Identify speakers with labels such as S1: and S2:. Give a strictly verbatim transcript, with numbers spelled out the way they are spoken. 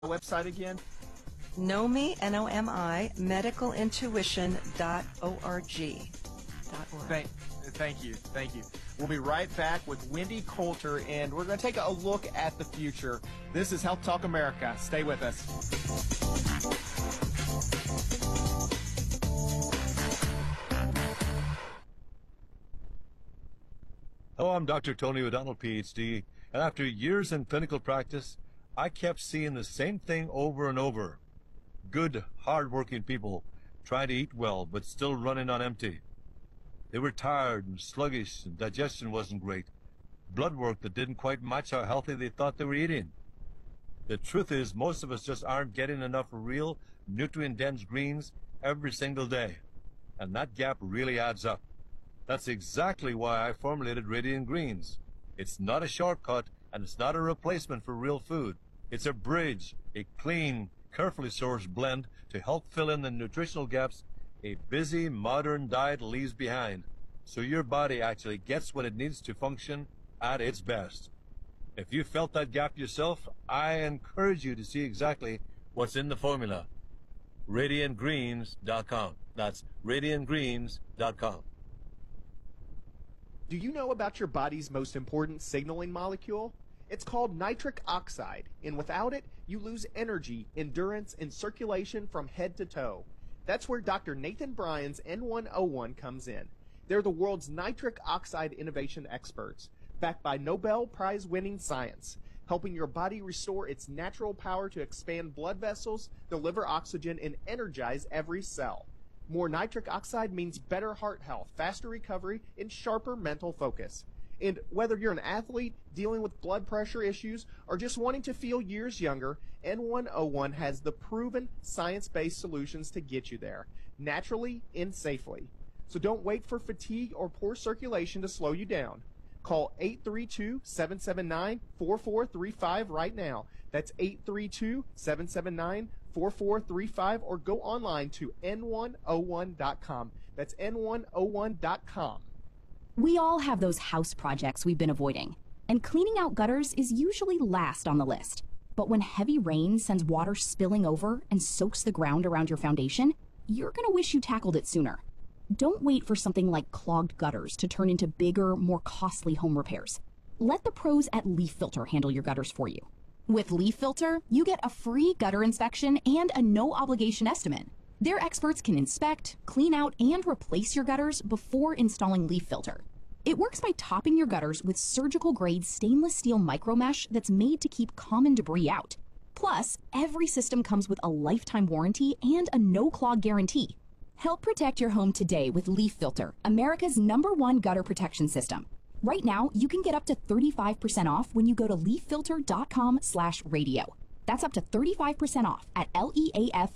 S1: website again?
S2: Nomi, N O M I, medical intuition dot org.
S1: Thank, thank you, thank you. We'll be right back with Wendy Coulter, and we're going to take a look at the future. This is Health Talk America. Stay with us.
S3: Hello, I'm Doctor Tony O'Donnell, P H D, and after years in clinical practice, I kept seeing the same thing over and over. Good, hard-working people trying to eat well, but still running on empty. They were tired and sluggish, and digestion wasn't great. Blood work that didn't quite match how healthy they thought they were eating. The truth is, most of us just aren't getting enough real, nutrient-dense greens every single day, and that gap really adds up. That's exactly why I formulated Radiant Greens. It's not a shortcut, and it's not a replacement for real food. It's a bridge, a clean, carefully sourced blend to help fill in the nutritional gaps a busy, modern diet leaves behind, so your body actually gets what it needs to function at its best. If you felt that gap yourself, I encourage you to see exactly what's in the formula. Radiant Greens dot com. That's Radiant Greens dot com.
S1: Do you know about your body's most important signaling molecule? It's called nitric oxide, and without it, you lose energy, endurance, and circulation from head to toe. That's where Doctor Nathan Bryan's N one oh one comes in. They're the world's nitric oxide innovation experts, backed by Nobel Prize-winning science, helping your body restore its natural power to expand blood vessels, deliver oxygen, and energize every cell. More nitric oxide means better heart health, faster recovery, and sharper mental focus. And whether you're an athlete, dealing with blood pressure issues, or just wanting to feel years younger, N one oh one has the proven science-based solutions to get you there, naturally and safely. So don't wait for fatigue or poor circulation to slow you down. Call eight three two, seven seven nine, four four three five right now. That's eight three two, seven seven nine, four four three five, or go online to N one oh one dot com. That's N one oh one dot com.
S4: We all have those house projects we've been avoiding, and cleaning out gutters is usually last on the list. But when heavy rain sends water spilling over and soaks the ground around your foundation, you're gonna wish you tackled it sooner. Don't wait for something like clogged gutters to turn into bigger, more costly home repairs. Let the pros at Leaf Filter handle your gutters for you. With Leaf Filter, you get a free gutter inspection and a no-obligation estimate. Their experts can inspect, clean out, and replace your gutters before installing Leaf Filter. It works by topping your gutters with surgical-grade stainless steel micromesh that's made to keep common debris out. Plus, every system comes with a lifetime warranty and a no-clog guarantee. Help protect your home today with Leaf Filter, America's number one gutter protection system. Right now, you can get up to thirty-five percent off when you go to leaf filter dot com slash radio. That's up to thirty-five percent off at L E A F